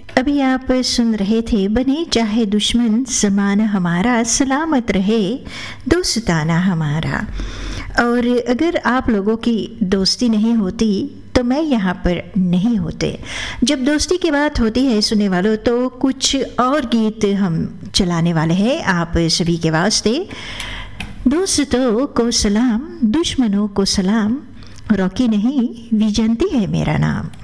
अभी आप सुन रहे थे बने चाहे दुश्मन ज़माना हमारा, सलामत रहे दोस्ताना हमारा। और अगर आप लोगों की दोस्ती नहीं होती तो मैं यहाँ पर नहीं होते। जब दोस्ती की बात होती है सुनने वालों, तो कुछ और गीत हम चलाने वाले हैं आप सभी के वास्ते। दोस्तों को सलाम, दुश्मनों को सलाम, रॉकी नहीं विजंती है मेरा नाम।